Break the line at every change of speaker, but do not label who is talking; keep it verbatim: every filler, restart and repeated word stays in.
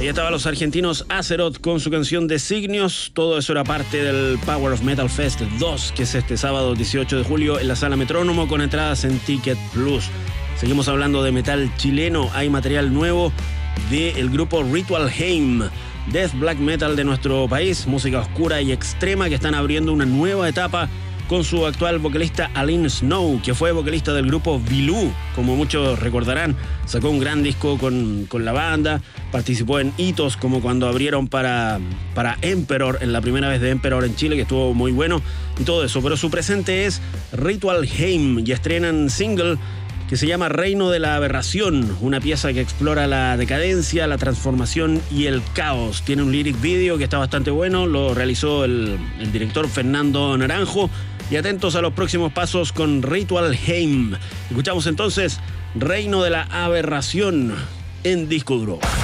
Ahí estaban los argentinos Azeroth con su canción Designios. Todo eso era parte del Power of Metal Fest dos, que es este sábado dieciocho de julio en la Sala Metrónomo, con entradas en Ticket Plus. Seguimos hablando de metal chileno. Hay material nuevo del grupo Ritual Heim, death black metal de nuestro país, música oscura y extrema, que están abriendo una nueva etapa con su actual vocalista Aline Snow, que fue vocalista del grupo Vilú, como muchos recordarán. Sacó un gran disco con, con la banda, participó en hitos como cuando abrieron para, para Emperor, en la primera vez de Emperor en Chile, que estuvo muy bueno, y todo eso. Pero su presente es Ritual Heim, y estrenan single que se llama Reino de la Aberración, una pieza que explora la decadencia, la transformación y el caos. Tiene un lyric video que está bastante bueno, lo realizó el, el director Fernando Naranjo. Y atentos a los próximos pasos con Ritual Heim. Escuchamos entonces Reino de la Aberración en Disco Duro.